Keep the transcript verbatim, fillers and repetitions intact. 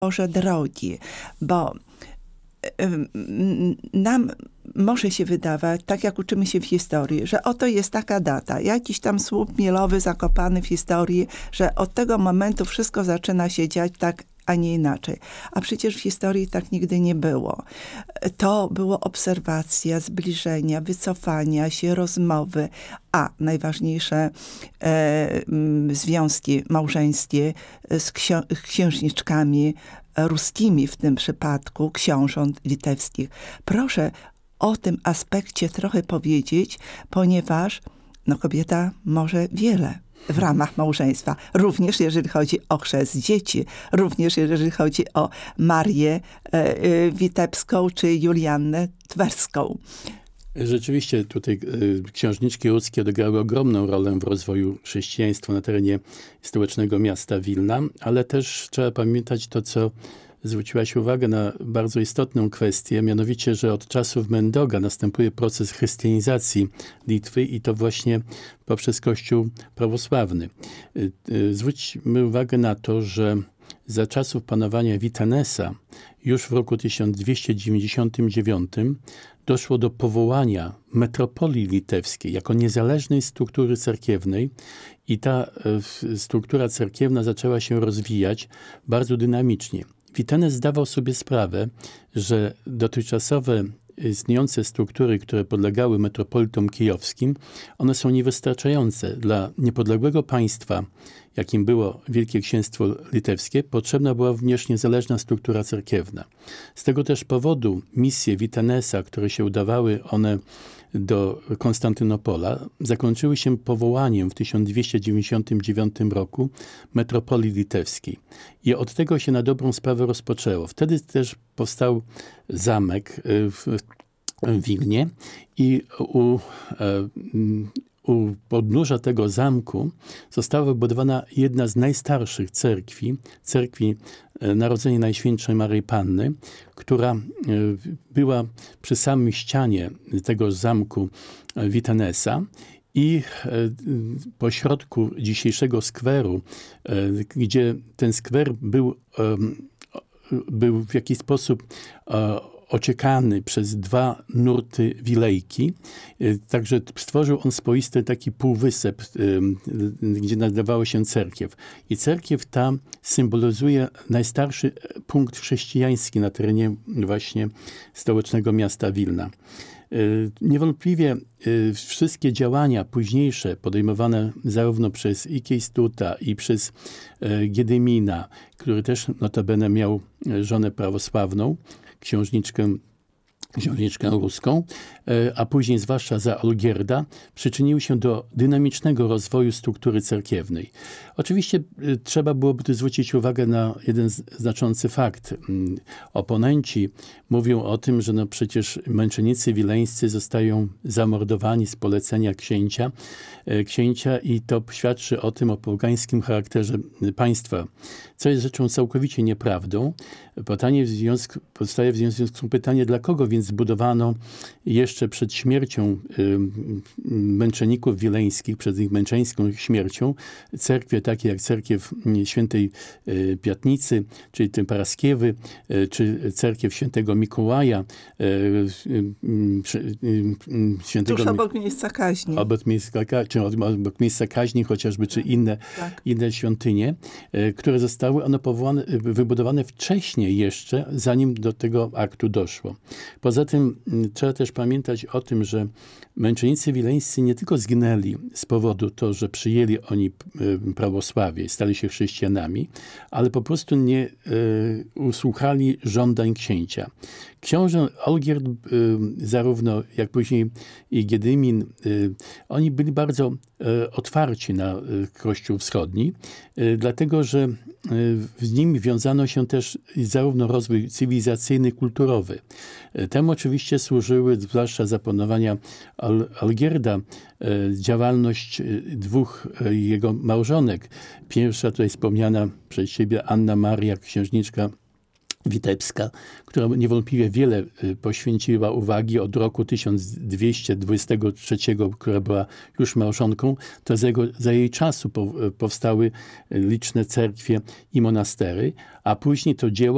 Boże drogi, bo nam może się wydawać, tak jak uczymy się w historii, że oto jest taka data, jakiś tam słup mielowy zakopany w historii, że od tego momentu wszystko zaczyna się dziać tak, a nie inaczej. A przecież w historii tak nigdy nie było. To było obserwacja, zbliżenia, wycofania się, rozmowy, a najważniejsze e, związki małżeńskie z ksio- księżniczkami ruskimi, w tym przypadku książąt litewskich. Proszę o tym aspekcie trochę powiedzieć, ponieważ no, kobieta może wiele w ramach małżeństwa. Również jeżeli chodzi o chrzest dzieci, również jeżeli chodzi o Marię e, e, Witebską czy Juliannę Twerską. Rzeczywiście tutaj księżniczki ruskie odegrały ogromną rolę w rozwoju chrześcijaństwa na terenie stołecznego miasta Wilna, ale też trzeba pamiętać to, co zwróciłaś uwagę na bardzo istotną kwestię, mianowicie, że od czasów Mendoga następuje proces chrystianizacji Litwy i to właśnie poprzez Kościół prawosławny. Zwróćmy uwagę na to, że za czasów panowania Witanesa już w roku tysiąc dwieście dziewięćdziesiątym dziewiątym doszło do powołania metropolii litewskiej jako niezależnej struktury cerkiewnej i ta struktura cerkiewna zaczęła się rozwijać bardzo dynamicznie. Witanes zdawał sobie sprawę, że dotychczasowe istniejące struktury, które podlegały metropolitom kijowskim, one są niewystarczające. Dla niepodległego państwa, jakim było Wielkie Księstwo Litewskie, potrzebna była również niezależna struktura cerkiewna. Z tego też powodu misje Witanesa, które się udawały one do Konstantynopola, zakończyły się powołaniem w tysiąc dwieście dziewięćdziesiątym dziewiątym roku metropolii litewskiej. I od tego się na dobrą sprawę rozpoczęło. Wtedy też powstał zamek w Wilnie i u, u podnóża tego zamku została wybudowana jedna z najstarszych cerkwi, cerkwi Narodzenia Najświętszej Maryi Panny, która była przy samym ścianie tego zamku Witanesa i po środku dzisiejszego skweru, gdzie ten skwer był, był w jakiś sposób ociekany przez dwa nurty wilejki. Także stworzył on swoisty taki półwysep, gdzie nadawało się cerkiew. I cerkiew ta symbolizuje najstarszy punkt chrześcijański na terenie właśnie stołecznego miasta Wilna. Niewątpliwie wszystkie działania późniejsze podejmowane zarówno przez Ikejstuta i przez Giedymina, który też notabene miał żonę prawosławną, księżniczkę, księżniczkę ruską, a później zwłaszcza za Olgierda, przyczyniły się do dynamicznego rozwoju struktury cerkiewnej. Oczywiście trzeba byłoby tu zwrócić uwagę na jeden znaczący fakt. Oponenci mówią o tym, że no przecież męczennicy wileńscy zostają zamordowani z polecenia księcia, księcia i to świadczy o tym, o pogańskim charakterze państwa, co jest rzeczą całkowicie nieprawdą. Pytanie w związku, powstaje w związku z tym pytanie, dla kogo więc zbudowano jeszcze przed śmiercią y, męczenników wileńskich, przed ich męczeńską śmiercią, cerkwie takie jak cerkiew świętej y, Piatnicy, czyli tym Paraskiewy, y, czy cerkiew świętego Mikołaja, y, y, y, świętego... Tuż obok miejsca kaźni. Obok miejsca, czy obok miejsca kaźni chociażby, czy inne, tak. inne świątynie, y, które zostały one powołane, wybudowane wcześniej jeszcze, zanim do tego aktu doszło. Poza tym trzeba też pamiętać o tym, że męczennicy wileńscy nie tylko zginęli z powodu to, że przyjęli oni prawosławie, stali się chrześcijanami, ale po prostu nie y, usłuchali żądań księcia. Książę Olgierd, y, zarówno jak później i Giedymin, y, oni byli bardzo y, otwarci na y, Kościół Wschodni, y, dlatego że y, z nimi wiązano się też zarówno rozwój cywilizacyjny, kulturowy. Y, temu oczywiście służyły, zwłaszcza za panowania Al- Olgierda, y, działalność y, dwóch y, jego małżonek. Pierwsza tutaj wspomniana przez siebie Anna Maria, księżniczka Witebska, która niewątpliwie wiele poświęciła uwagi od roku tysiąc dwieście dwudziestego trzeciego, która była już małżonką, to za, jego, za jej czasu po, powstały liczne cerkwie i monastery, a później to dzieło